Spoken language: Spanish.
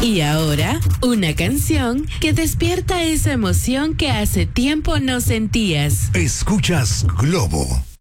Y ahora, una canción que despierta esa emoción que hace tiempo no sentías. Escuchas Globo.